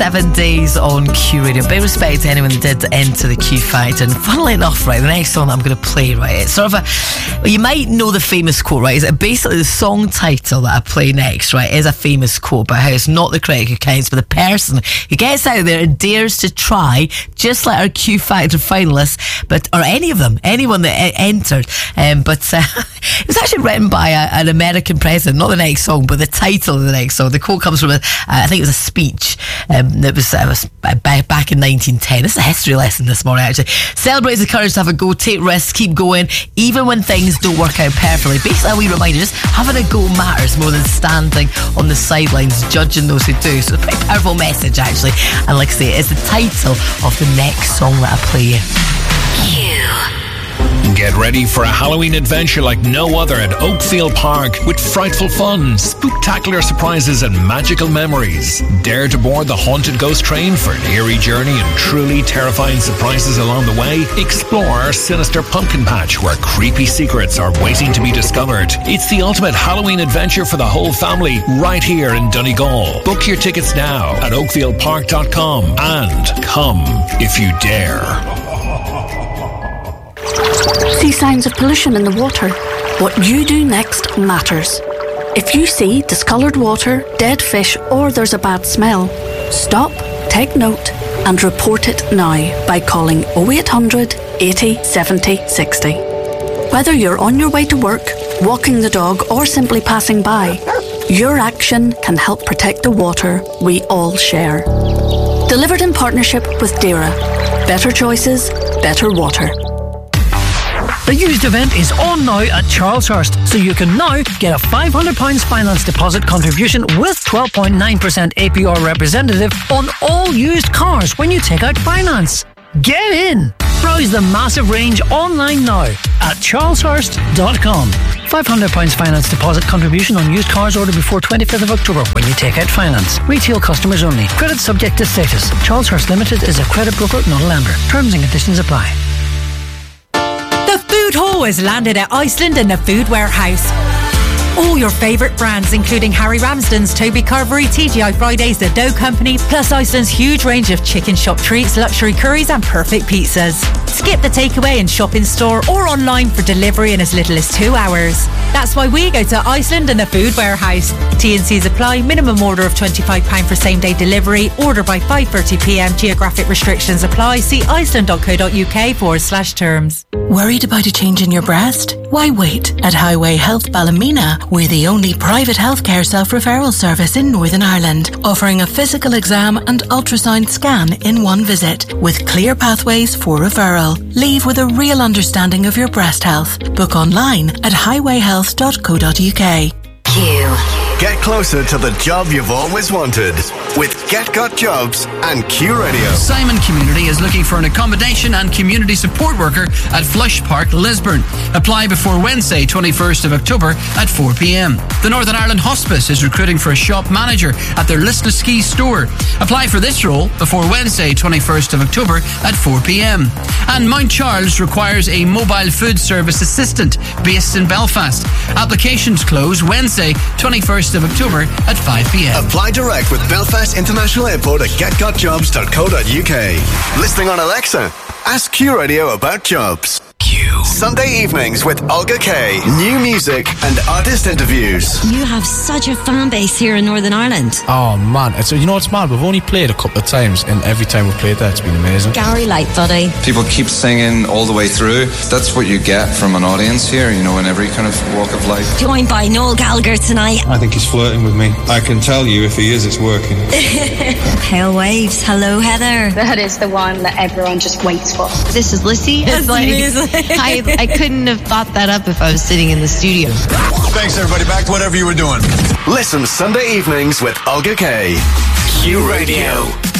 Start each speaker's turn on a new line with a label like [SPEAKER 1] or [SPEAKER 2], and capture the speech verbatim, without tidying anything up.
[SPEAKER 1] Seven days on Q Radio. Big respect to anyone that did enter the Q Factor. And funnily enough, right, the next song that I'm going to play, right, it's sort of a, well, you might know the famous quote, right? Is it basically the song title that I play next, right, is a famous quote about how it's not the critic who counts, but the person who gets out there and dares to try, just like our Q Factor finalists, but or any of them, anyone that e- entered. Um, but uh, it was actually written by a, an American president, not the next song, but the title of the next song. The quote comes from a, uh, I think it was a speech. Um, It was, it was back in nineteen ten. This is a history lesson this morning, actually. Celebrate the courage to have a go, take risks, keep going, even when things don't work out perfectly. Basically, a wee reminder, just having a go matters more than standing on the sidelines judging those who do. So it's a pretty powerful message, actually. And like I say, it's the title of the next song that I play you.
[SPEAKER 2] Get ready for a Halloween adventure like no other at Oakfield Park with frightful fun, spooktacular surprises and magical memories. Dare to board the haunted ghost train for an eerie journey and truly terrifying surprises along the way. Explore our sinister pumpkin patch where creepy secrets are waiting to be discovered. It's the ultimate Halloween adventure for the whole family right here in Donegal. Book your tickets now at oakfield park dot com and come if you dare.
[SPEAKER 3] See signs of pollution in the water? What you do next matters. If you see discoloured water, dead fish, or there's a bad smell, stop, take note, and report it now by calling oh eight hundred eighty seventy sixty. Whether you're on your way to work, walking the dog, or simply passing by, your action can help protect the water we all share. Delivered in partnership with DAERA. Better choices, better water.
[SPEAKER 4] The used event is on now at Charleshurst, so you can now get a five hundred pounds finance deposit contribution with twelve point nine percent A P R representative on all used cars when you take out finance. Get in! Browse the massive range online now at charleshurst dot com. five hundred pounds finance deposit contribution on used cars ordered before twenty-fifth of October when you take out finance. Retail customers only. Credit subject to status. Charleshurst Limited is a credit broker, not a lender. Terms and conditions apply.
[SPEAKER 5] The Food Hall has landed at Iceland in the Food Warehouse. All your favourite brands, including Harry Ramsden's, Toby Carvery, T G I Fridays, The Dough Company, plus Iceland's huge range of chicken shop treats, luxury curries and perfect pizzas. Skip the takeaway and shop in store or online for delivery in as little as two hours. That's why we go to Iceland in the Food Warehouse. T and C's apply. Minimum order of twenty-five pounds for same day delivery. Order by five thirty p m. Geographic restrictions apply. See iceland.co.uk forward slash terms.
[SPEAKER 6] Worried about a change in your breast? Why wait? At Highway Health Ballymena, we're the only private healthcare self-referral service in Northern Ireland, offering a physical exam and ultrasound scan in one visit, with clear pathways for referral. Leave with a real understanding of your breast health. Book online at highway health dot co dot uk.
[SPEAKER 7] Q. Get closer to the job you've always wanted with Get Got Jobs and Q Radio.
[SPEAKER 8] Simon Community is looking for an accommodation and community support worker at Flush Park, Lisburn. Apply before Wednesday, twenty-first of October at four p m. The Northern Ireland Hospice is recruiting for a shop manager at their Lisnaskey store. Apply for this role before Wednesday, twenty-first of October at four p m. And Mount Charles requires a mobile food service assistant based in Belfast. Applications close Wednesday, twenty-first of October at five p m.
[SPEAKER 7] Apply direct with Belfast International Airport at get got jobs dot co dot uk. Listening on Alexa? Ask Q Radio about jobs. Q. Sunday evenings with Olga Kay. New music and artist interviews.
[SPEAKER 9] You have such a fan base here in Northern Ireland.
[SPEAKER 10] Oh man, it's, you know what's mad? We've only played a couple of times, and every time we've played there, it's been amazing.
[SPEAKER 9] Gary Lightbody.
[SPEAKER 11] People keep singing all the way through. That's what you get from an audience here, you know, in every kind of walk of life.
[SPEAKER 9] Joined by Noel Gallagher tonight.
[SPEAKER 12] I think he's flirting with me. I can tell you if he is, it's working.
[SPEAKER 9] Pale Waves. Hello, Heather.
[SPEAKER 13] That is the one that everyone just waits for.
[SPEAKER 14] This is Lissy. It's like, I, I couldn't have thought that up if I was sitting in the studio.
[SPEAKER 7] Thanks, everybody. Back to whatever you were doing. Listen Sunday evenings with Olga Kay. Q Radio.